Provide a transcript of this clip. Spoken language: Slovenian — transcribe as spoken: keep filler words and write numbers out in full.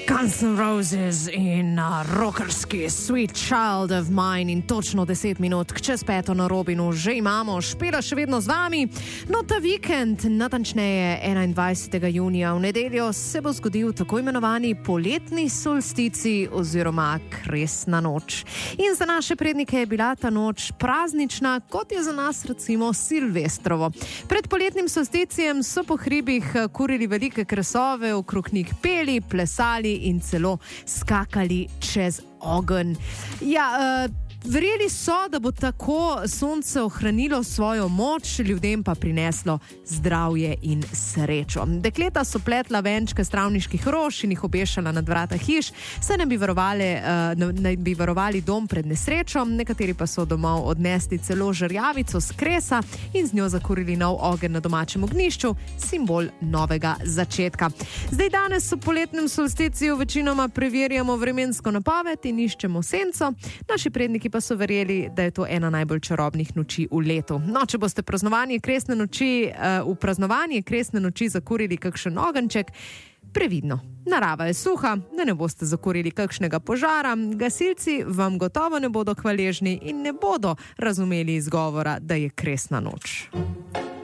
Guns N' Roses in uh, rockerski Sweet Child of Mine in točno deset minut čez peto na Robinu že imamo, Špela še vedno z vami. No, ta vikend, natančneje enaindvajsetega junija v nedeljo, se bo zgodil tako imenovani poletni solstici oziroma kresna noč. In za naše prednike je bila ta noč praznična, kot je za nas recimo Silvestrovo. Pred poletnim solsticijem so po hribih kurili velike kresove, okrog njih peli, plesali in celo skakali čez ogenj. Ja, uh, verjeli so, da bo tako sonce ohranilo svojo moč, ljudem pa prineslo zdravje in srečo. Dekleta so pletla venčke stravniških rož in jih obešala nad vrata hiš, saj ne bi varovali, uh, ne bi varovali dom pred nesrečo, nekateri pa so domov odnesli celo žerjavico s kresa in z njo zakurili nov ogenj na domačem ognjišču, simbol novega začetka. Zdaj danes v poletnem solsticiju večinoma preverjamo vremensko napoved in iščemo senco, naši predniki pa so verjeli, da je to ena najbolj čarobnih noči v letu. No, če boste praznovanje kresne noči, uh, v praznovanje kresne noči zakurili kakšen ogenček, previdno. Narava je suha, da ne boste zakurili kakšnega požara, gasilci vam gotovo ne bodo hvaležni in ne bodo razumeli izgovora, da je kresna noč.